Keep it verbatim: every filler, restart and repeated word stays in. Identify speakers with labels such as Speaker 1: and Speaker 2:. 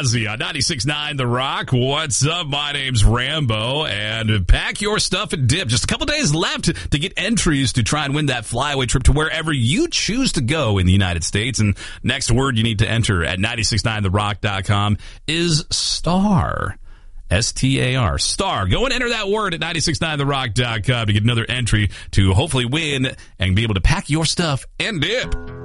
Speaker 1: Ozzy on ninety-six point nine The Rock. What's up? My name's Rambo, and pack your stuff and dip. Just a couple days left to get entries to try and win that flyaway trip to wherever you choose to go in the United States. And next word you need to enter at nine six nine the rock dot com is STAR. S T A R. STAR. Go and enter that word at nine six nine the rock dot com to get another entry to hopefully win and be able to pack your stuff and dip.